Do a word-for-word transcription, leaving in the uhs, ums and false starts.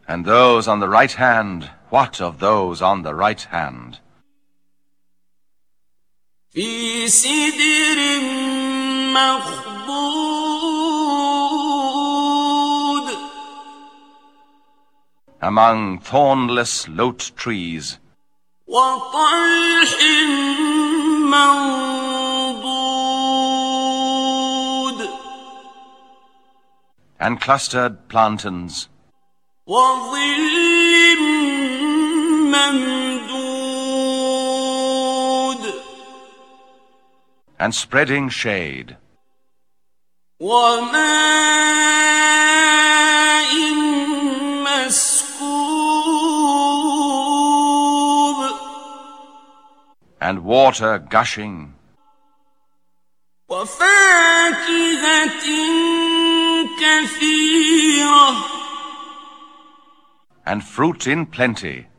And those on the right hand, what of those on the right hand? في سدر مخضود Among thornless lote trees. وطلح منضود And clustered plantains. وظل ممدود And spreading shade. وماء مسكوب And water gushing. وفاكهة كثيرة And fruit in plenty.